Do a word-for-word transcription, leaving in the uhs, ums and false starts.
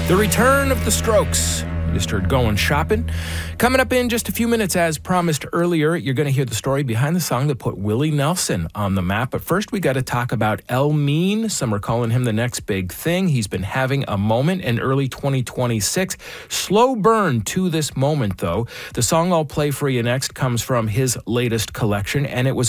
The return of the Strokes. You just heard Going Shopping. Coming up in just a few minutes, as promised earlier, you're going to hear the story behind the song that put Willie Nelson on the map. But first, we got to talk about El Mean. Some are calling him the next big thing. He's been having a moment in early twenty twenty-six. Slow burn to this moment, though. The song I'll play for you next comes from his latest collection, and it was